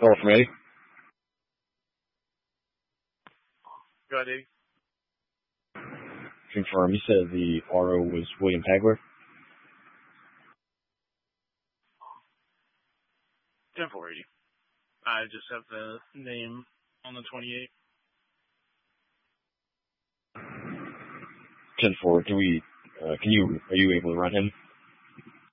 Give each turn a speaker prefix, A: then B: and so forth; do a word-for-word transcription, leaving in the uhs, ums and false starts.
A: Hello from Eddie.
B: Go ahead, Eddie.
A: Confirm. You said the R O was William Pagler?
B: ten four eighty. I just have the name on the twenty-eight.
A: ten four. Can we, uh, can you, are you able to run him?